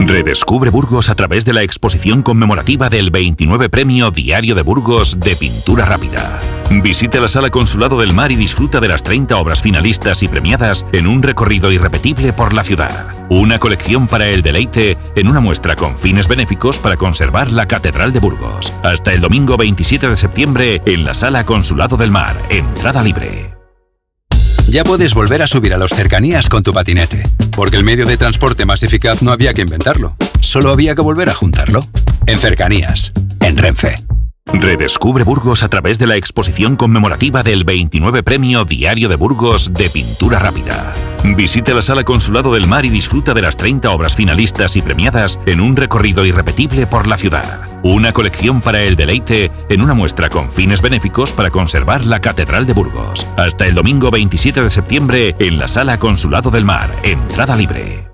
Redescubre Burgos a través de la exposición conmemorativa del 29 Premio Diario de Burgos de Pintura Rápida. Visite la Sala Consulado del Mar y disfruta de las 30 obras finalistas y premiadas en un recorrido irrepetible por la ciudad. Una colección para el deleite en una muestra con fines benéficos para conservar la Catedral de Burgos. Hasta el domingo 27 de septiembre en la Sala Consulado del Mar. Entrada libre. Ya puedes volver a subir a los cercanías con tu patinete, porque el medio de transporte más eficaz no había que inventarlo, solo había que volver a juntarlo. En Cercanías, en Renfe. Redescubre Burgos a través de la exposición conmemorativa del 29 Premio Diario de Burgos de Pintura Rápida. Visite la Sala Consulado del Mar y disfruta de las 30 obras finalistas y premiadas en un recorrido irrepetible por la ciudad. Una colección para el deleite en una muestra con fines benéficos para conservar la Catedral de Burgos. Hasta el domingo 27 de septiembre en la Sala Consulado del Mar. Entrada libre.